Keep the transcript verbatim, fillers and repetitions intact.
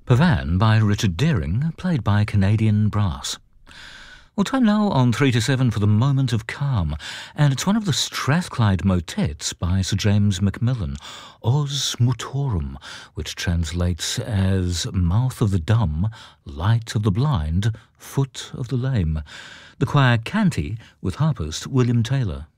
Pavan by Richard Deering, played by Canadian Brass. Well, time now on three to seven for the Moment of Calm, and it's one of the Strathclyde motets by Sir James Macmillan, Os Mutorum, which translates as Mouth of the Dumb, Light of the Blind, Foot of the Lame. The choir Canty with harpist William Taylor.